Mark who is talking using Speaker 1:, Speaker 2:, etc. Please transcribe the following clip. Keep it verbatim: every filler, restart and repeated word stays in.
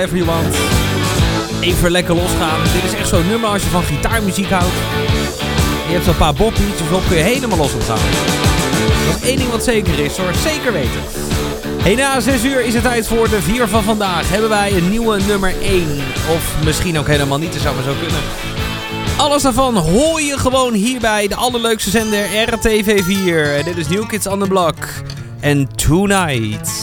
Speaker 1: Everyone. Even lekker losgaan. Dit is echt zo'n nummer als je van gitaarmuziek houdt. Je hebt zo'n paar boppietjes op, kun je helemaal los op gaan. Dat is één ding wat zeker is hoor, zeker weten. Hey, na zes uur is het tijd voor de vier van vandaag. Hebben wij een nieuwe nummer één. Of misschien ook helemaal niet, dat zou maar zo kunnen. Alles daarvan hoor je gewoon hierbij. De allerleukste zender R T V vier. En dit is New Kids on the Block. En Tonight.